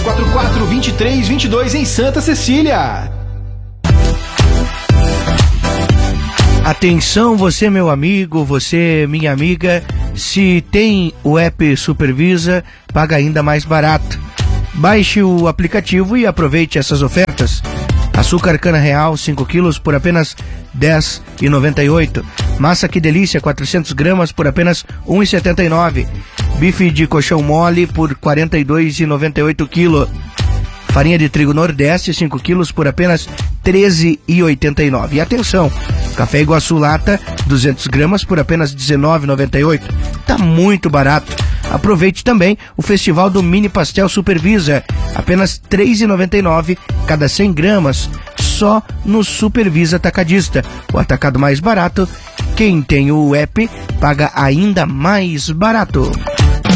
3244-2322 em Santa Cecília. Atenção, você meu amigo, você minha amiga, se tem o app Supervisa, paga ainda mais barato. Baixe o aplicativo e aproveite essas ofertas. Açúcar cana real 5 quilos por apenas R$10,98. Massa que delícia 400 gramas por apenas R$1,79. Bife de colchão mole por R$42,98 quilo. Farinha de trigo Nordeste 5 quilos por apenas R$13,89. E atenção, café Iguaçu lata 200 gramas por apenas R$19,98. Tá muito barato. Aproveite também o festival do Mini Pastel Supervisa, apenas R$3,99 cada 100 gramas, só no Supervisa Atacadista. O atacado mais barato, quem tem o app paga ainda mais barato.